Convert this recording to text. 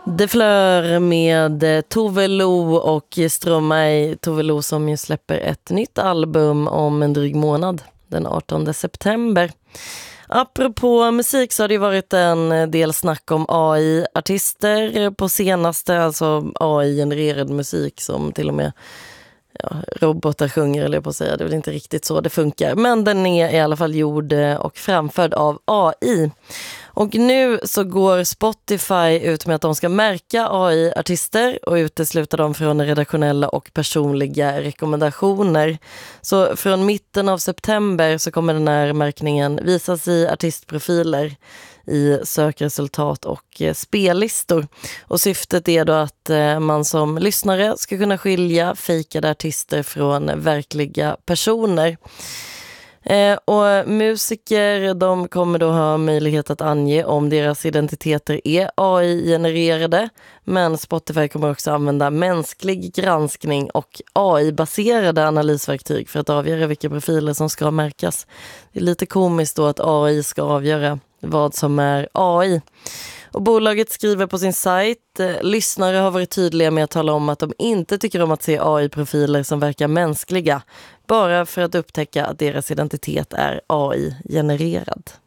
De Fleur med Tove Lo och Stromae. Tove Lo som ju släpper ett nytt album om en dryg månad, den 18 september. Apropå musik så har det varit en del snack om AI-artister på senaste, alltså AI-genererad musik som till och med robotar sjunger, eller på att säga. Det är väl inte riktigt så det funkar. Men den är i alla fall gjord och framförd av AI. Och nu så går Spotify ut med att de ska märka AI-artister och utesluta dem från redaktionella och personliga rekommendationer. Så från mitten av september så kommer den här märkningen visas i artistprofiler, i sökresultat och spellistor. Och syftet är då att man som lyssnare ska kunna skilja fejkade artister från verkliga personer. Och musiker, de kommer då ha möjlighet att ange om deras identiteter är AI-genererade, men Spotify kommer också använda mänsklig granskning och AI-baserade analysverktyg för att avgöra vilka profiler som ska märkas. Det är lite komiskt då att AI ska avgöra vad som är AI. Och bolaget skriver på sin sajt: lyssnare har varit tydliga med att tala om att de inte tycker om att se AI-profiler som verkar mänskliga, bara för att upptäcka att deras identitet är AI-genererad.